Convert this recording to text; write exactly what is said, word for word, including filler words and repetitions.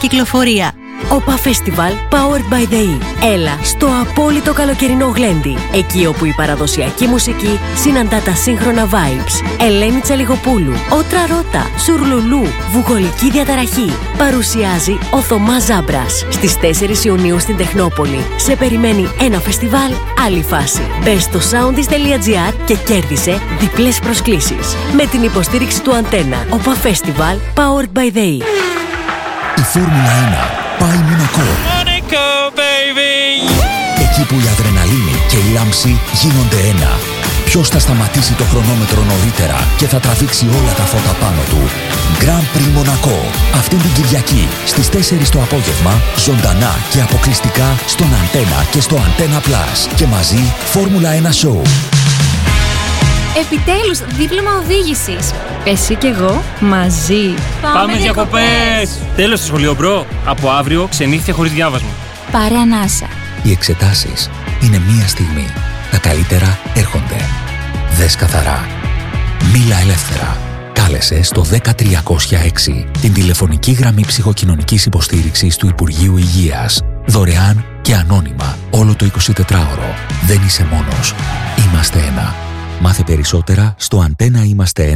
κυκλοφορία. ΟΠΑ Festival Powered by the E. Έλα στο απόλυτο καλοκαιρινό γλέντι. Εκεί όπου η παραδοσιακή μουσική συναντά τα σύγχρονα vibes. Ελένη Τσαλιγοπούλου, Ότρα Ρώτα, Σουρλουλού, Βουγολική Διαταραχή. Παρουσιάζει ο Θωμάς Ζάμπρας. Στις τέσσερις Ιουνίου στην Τεχνόπολη. Σε περιμένει ένα φεστιβάλ, άλλη φάση. Μπες στο soundis τελεία gr και κέρδισε διπλές προσκλήσεις. Με την υποστήριξη του Αντένα. ΟΠΑ Festival Powered by the E. Η Φόρμουλα ένα πάει Μονακό. Monaco, baby! Εκεί που η αδρεναλίνη και η λάμψη γίνονται ένα. Ποιος θα σταματήσει το χρονόμετρο νωρίτερα και θα τραβήξει όλα τα φώτα πάνω του. Grand Prix Μονακό. Αυτήν την Κυριακή στις τέσσερις το απόγευμα, ζωντανά και αποκλειστικά στον Αντένα και στο Antenna Plus. Και μαζί Φόρμουλα ένα Show. Επιτέλους, δίπλωμα οδήγησης. Εσύ κι εγώ μαζί. Πάμε, Πάμε διακοπές! Τέλος στο σχολείο, μπρο. Από αύριο ξενύχια χωρίς διάβασμα. Πάρε ανάσα. Οι εξετάσεις είναι μία στιγμή. Τα καλύτερα έρχονται. Δες καθαρά. Μίλα ελεύθερα. Κάλεσε στο δέκα τριακόσια έξι την τηλεφωνική γραμμή ψυχοκοινωνικής υποστήριξης του Υπουργείου Υγείας. Δωρεάν και ανώνυμα όλο το εικοσιτετράωρο. Δεν είσαι μόνος. Είμαστε ένα. Μάθε περισσότερα στο antenna είμαστε ένα.